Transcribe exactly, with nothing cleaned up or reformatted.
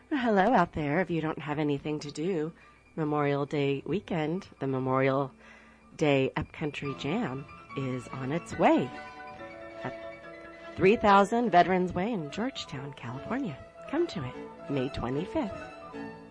Well, hello out there. If you don't have anything to do, Memorial Day weekend, the Memorial Day Upcountry Jam is on its way at three thousand Veterans Way in Georgetown, California. Come to it, May twenty-fifth.